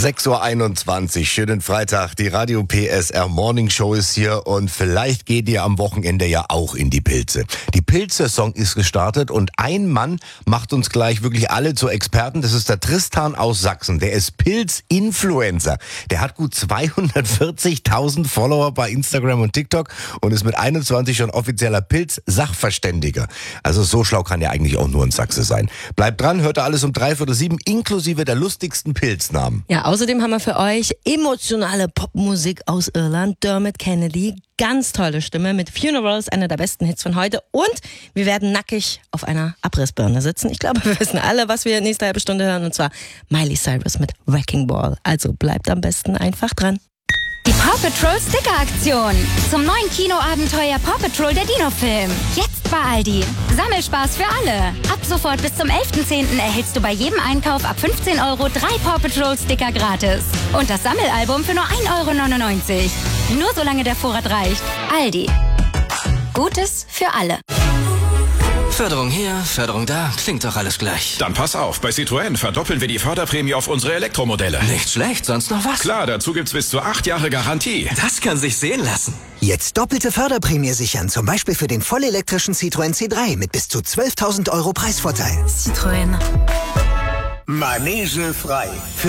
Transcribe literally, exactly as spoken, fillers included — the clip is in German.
sechs Uhr einundzwanzig, schönen Freitag. Die Radio P S R Morning Show ist hier und vielleicht geht ihr am Wochenende ja auch in die Pilze. Die Pilze-Song ist gestartet und ein Mann macht uns gleich wirklich alle zu Experten. Das ist der Tristan aus Sachsen. Der ist Pilz-Influencer. Der hat gut zweihundertvierzigtausend Follower bei Instagram und TikTok und ist mit einundzwanzig schon offizieller Pilz-Sachverständiger. Also so schlau kann ja eigentlich auch nur ein Sachse sein. Bleibt dran, hört ihr alles um drei Viertel sieben, inklusive der lustigsten Pilznamen. Ja, außerdem haben wir für euch emotionale Popmusik aus Irland. Dermot Kennedy, ganz tolle Stimme mit Funerals, einer der besten Hits von heute. Und wir werden nackig auf einer Abrissbirne sitzen. Ich glaube, wir wissen alle, was wir nächste halbe Stunde hören. Und zwar Miley Cyrus mit Wrecking Ball. Also bleibt am besten einfach dran. Die Paw Patrol Sticker-Aktion. Zum neuen Kinoabenteuer Paw Patrol der Dino-Film. Jetzt bei Aldi. Sammelspaß für alle. Ab sofort bis zum elften zehnten erhältst du bei jedem Einkauf ab fünfzehn Euro drei Paw Patrol Sticker gratis. Und das Sammelalbum für nur ein Euro neunundneunzig. Nur solange der Vorrat reicht. Aldi. Gutes für alle. Förderung hier, Förderung da, klingt doch alles gleich. Dann pass auf, bei Citroën verdoppeln wir die Förderprämie auf unsere Elektromodelle. Nicht schlecht, sonst noch was? Klar, dazu gibt's bis zu acht Jahre Garantie. Das kann sich sehen lassen. Jetzt doppelte Förderprämie sichern, zum Beispiel für den vollelektrischen Citroën C drei mit bis zu zwölftausend Euro Preisvorteil. Citroën. Manege frei.